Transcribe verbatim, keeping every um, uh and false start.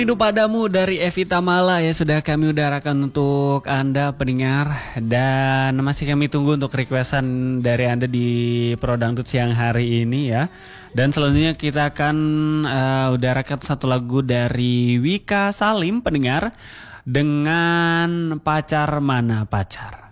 Rindu padamu dari Evi Tamala ya sudah kami udarakan untuk Anda pendengar, dan masih kami tunggu untuk requestan dari Anda di Pro Dangdut siang hari ini ya. Dan selanjutnya kita akan uh, udarakan satu lagu dari Wika Salim pendengar dengan Pacar Mana Pacar.